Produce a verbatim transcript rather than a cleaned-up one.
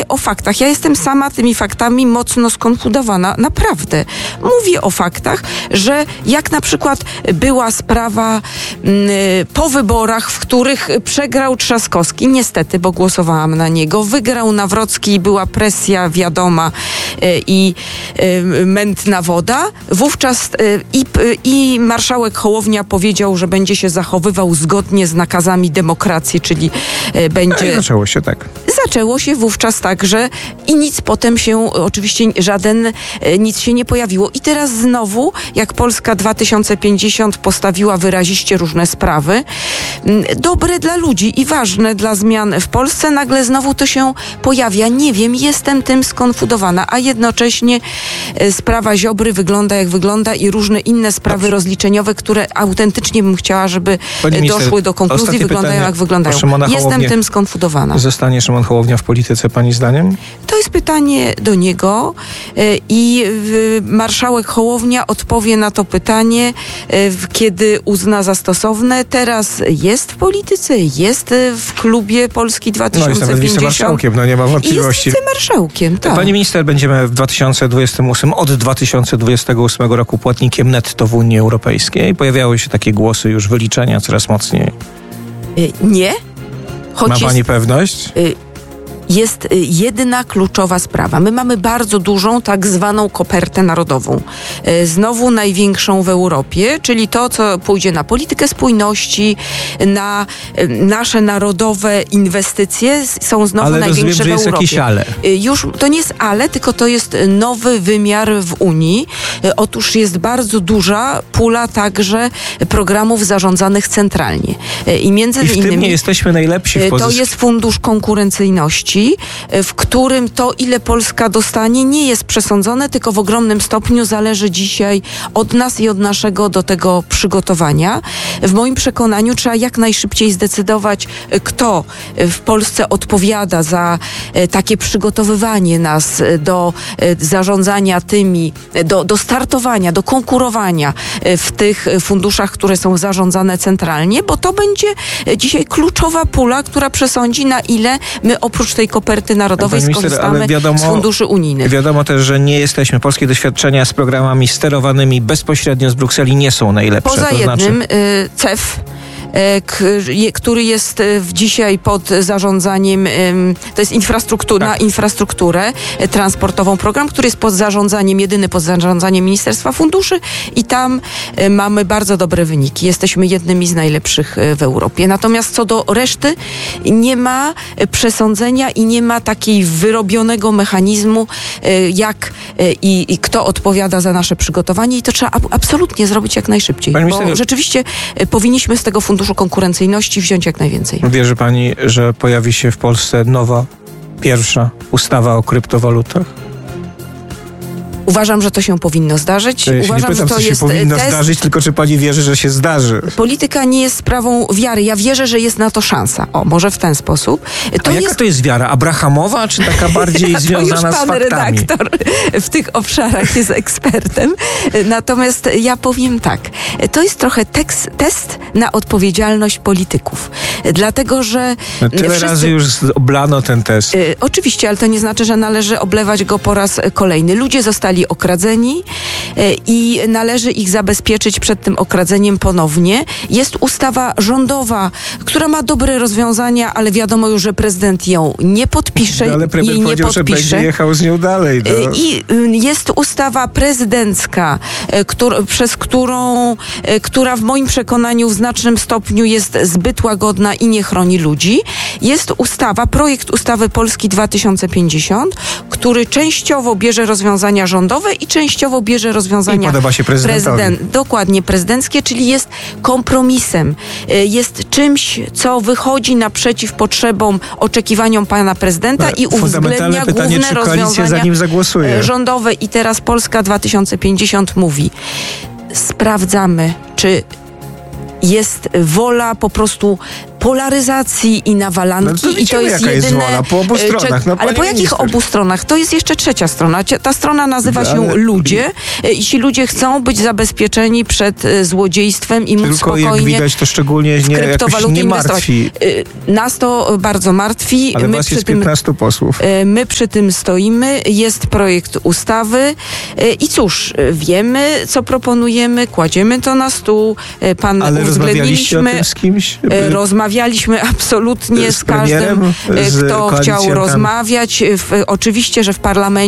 o faktach. Ja jestem sama tymi faktami mocno skonfundowana. Naprawdę. Mówię o faktach, że jak na przykład była sprawa y, po wyborach, w których przegrał Trzaskowski, niestety, bo głosowałam na niego, wygrał Nawrocki i była presja wiadoma y, i y, mętna woda. Wówczas y, i, y, i marszałek Hołownia powiedział, że będzie się zachowywał zgodnie z nakazami demokracji, czyli y, będzie... No i zaczęło się tak. Zaczęło się wówczas tak, że i nic potem się, oczywiście żaden, nic się nie pojawiło. I teraz znowu, jak Polska dwa tysiące pięćdziesiąt postawiła wyraziście różne sprawy, dobre dla ludzi i ważne dla zmian w Polsce, nagle znowu to się pojawia. Nie wiem, jestem tym skonfundowana, a jednocześnie sprawa Ziobry wygląda jak wygląda i różne inne sprawy Dobrze. rozliczeniowe, które autentycznie bym chciała, żeby Pani minister, doszły do konkluzji, wyglądają pytanie, jak wyglądają. Jestem tym skonfundowana. Zostanie Szymon Hołownia w polityce, pani zdaniem? To jest pytanie do niego i marszałek Hołownia odpowie na to pytanie, kiedy uzna za stosowne. Teraz jest w polityce, jest w klubie Polski dwa tysiące pięćdziesiąt. No jest nawet wicemarszałkiem, no nie ma wątpliwości. Jest wicemarszałkiem, tak. Pani minister, będziemy w dwa tysiące dwudziestym ósmym, od dwa tysiące dwudziestego ósmego roku płatnikiem netto w Unii Europejskiej. Pojawiały się takie głosy już wyliczenia coraz mocniej. Nie. Choć Ma pani jest, pewność? Jest jedna kluczowa sprawa. My mamy bardzo dużą tak zwaną kopertę narodową. Znowu największą w Europie, czyli to, co pójdzie na politykę spójności, na nasze narodowe inwestycje są znowu ale największe rozumiem, w że Europie. jest jakieś ale. Już to nie jest ale, tylko to jest nowy wymiar w Unii. Otóż jest bardzo duża pula także programów zarządzanych centralnie. I między I w innymi tym nie jesteśmy najlepsi w pozycji. To jest Fundusz Konkurencyjności, w którym to, ile Polska dostanie, nie jest przesądzone, tylko w ogromnym stopniu zależy dzisiaj od nas i od naszego do tego przygotowania. W moim przekonaniu trzeba jak najszybciej zdecydować, kto w Polsce odpowiada za takie przygotowywanie nas do zarządzania tymi, do, do startowania, do konkurowania w tych funduszach, które są zarządzane centralnie, bo to będzie dzisiaj kluczowa pula, która przesądzi, na ile my oprócz tej koperty narodowej minister, skorzystamy wiadomo, z funduszy unijnych. Wiadomo też, że nie jesteśmy, polskie doświadczenia z programami sterowanymi bezpośrednio z Brukseli nie są najlepsze. Poza to jednym, znaczy... y, C E F, który jest dzisiaj pod zarządzaniem, to jest infrastruktura, tak. na infrastrukturę transportową program, który jest pod zarządzaniem, jedyny pod zarządzaniem Ministerstwa Funduszy i tam mamy bardzo dobre wyniki. Jesteśmy jednymi z najlepszych w Europie. Natomiast co do reszty, nie ma przesądzenia i nie ma takiej wyrobionego mechanizmu, jak i, i kto odpowiada za nasze przygotowanie i to trzeba absolutnie zrobić jak najszybciej. Pani bo minister... rzeczywiście powinniśmy z tego Funduszu Konkurencyjności wziąć jak najwięcej. Wierzy pani, że pojawi się w Polsce nowa, pierwsza ustawa o kryptowalutach? Uważam, że to się powinno zdarzyć. Ja Uważam, nie pytam, że to co się jest powinno test. zdarzyć, tylko czy pani wierzy, że się zdarzy? Polityka nie jest sprawą wiary. Ja wierzę, że jest na to szansa. O, może w ten sposób. To A jest... jaka to jest wiara? Abrahamowa, czy taka bardziej ja związana z pan faktami? Redaktor w tych obszarach jest ekspertem. Natomiast ja powiem tak. To jest trochę tekst, test na odpowiedzialność polityków. Dlatego, że... No tyle wszyscy... razy już oblano ten test. Y, oczywiście, ale to nie znaczy, że należy oblewać go po raz kolejny. Ludzie zostali okradzeni i należy ich zabezpieczyć przed tym okradzeniem ponownie. Jest ustawa rządowa, która ma dobre rozwiązania, ale wiadomo już, że prezydent ją nie podpisze no, ale premier i nie powiedział, podpisze. że będzie jechał z nią dalej. No. I jest ustawa prezydencka, któr, przez którą, która w moim przekonaniu w znacznym stopniu jest zbyt łagodna i nie chroni ludzi. Jest ustawa, projekt ustawy Polski dwa tysiące pięćdziesiąt, który częściowo bierze rozwiązania rządowe i częściowo bierze rozwiązania I podoba się prezydentowi. Prezydent, dokładnie prezydenckie, czyli jest kompromisem, jest czymś, co wychodzi naprzeciw potrzebom, oczekiwaniom pana prezydenta no, i uwzględnia pytanie, główne czy rozwiązania za nim zagłosuje. rządowe. I teraz Polska dwa tysiące pięćdziesiąt mówi, sprawdzamy, czy jest wola po prostu polaryzacji i nawalanki. No to widzimy, i to jest jaka jest jedyne. wola po obu e, stronach. No, ale po jakich minister. obu stronach? To jest jeszcze trzecia strona. Cia- Ta strona nazywa się Ale- ludzie e, i ci ludzie chcą być zabezpieczeni przed e, złodziejstwem i móc Tylko spokojnie jak widać, to szczególnie w nie, jakoś kryptowaluty nie inwestować. martwi. E, Nas to bardzo martwi. Ale My was przy jest tym piętnastu posłów. E, My przy tym stoimy, jest projekt ustawy e, i cóż, e, wiemy, co proponujemy, kładziemy to na stół, e, pan Ale rozmawialiście o uwzględniliśmy, tym z kimś? e, rozmawialiśmy absolutnie Z z każdym, premierem, e, z kto chciał koalicjantami? rozmawiać. W, oczywiście, że w parlamencie